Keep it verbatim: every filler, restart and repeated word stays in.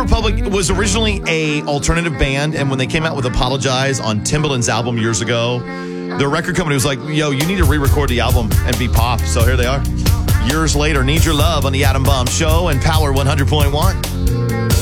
Republic was originally a alternative band, and when they came out with Apologize on Timbaland's album years ago, the record company was like, yo, you need to re-record the album and be pop. So here they are. Years later, Need Your Love on the Adam Bomb Show and Power one hundred point one.